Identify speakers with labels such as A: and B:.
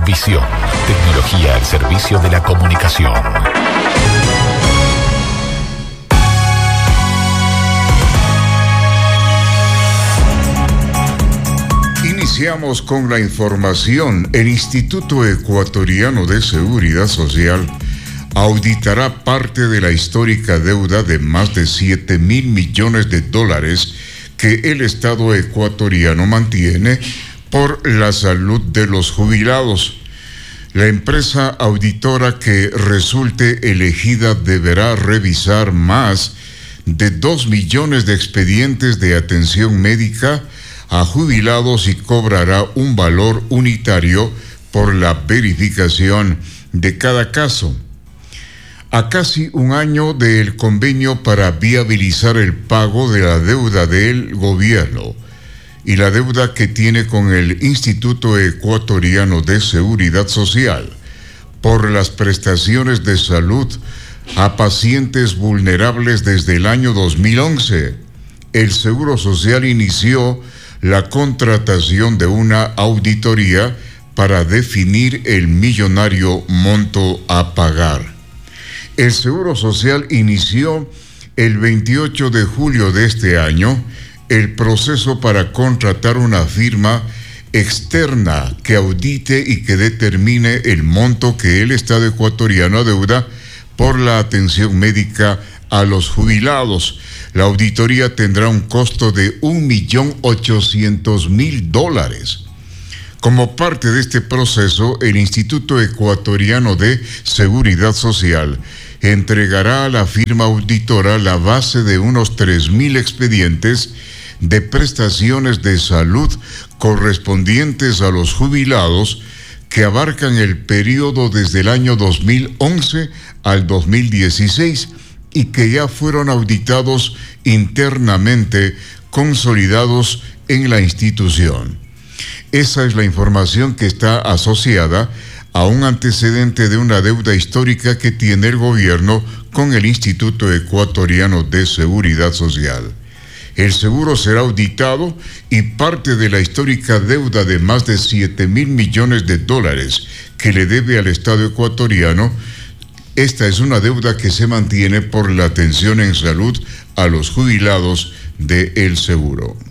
A: Visión, tecnología al servicio de la comunicación.
B: Iniciamos con la información. El Instituto Ecuatoriano de Seguridad Social auditará parte de la histórica deuda de más de 7.000 millones de dólares que el Estado ecuatoriano mantiene por la salud de los jubilados. La empresa auditora que resulte elegida deberá revisar más de 2 millones de expedientes de atención médica a jubilados y cobrará un valor unitario por la verificación de cada caso. A casi un año del convenio para viabilizar el pago de la deuda del gobierno y la deuda que tiene con el Instituto Ecuatoriano de Seguridad Social por las prestaciones de salud a pacientes vulnerables desde el año 2011, el Seguro Social inició la contratación de una auditoría para definir el millonario monto a pagar. El Seguro Social inició el 28 de julio de este año el proceso para contratar una firma externa que audite y que determine el monto que el Estado ecuatoriano adeuda por la atención médica a los jubilados. La auditoría tendrá un costo de $1.800.000. Como parte de este proceso, el Instituto Ecuatoriano de Seguridad Social entregará a la firma auditora la base de unos 3.000 expedientes de prestaciones de salud correspondientes a los jubilados que abarcan el periodo desde el año 2011 al 2016 y que ya fueron auditados internamente, consolidados en la institución. Esa es la información que está asociada a un antecedente de una deuda histórica que tiene el gobierno con el Instituto Ecuatoriano de Seguridad Social. El seguro será auditado y parte de la histórica deuda de más de 7.000 millones de dólares que le debe al Estado ecuatoriano. Esta es una deuda que se mantiene por la atención en salud a los jubilados del seguro.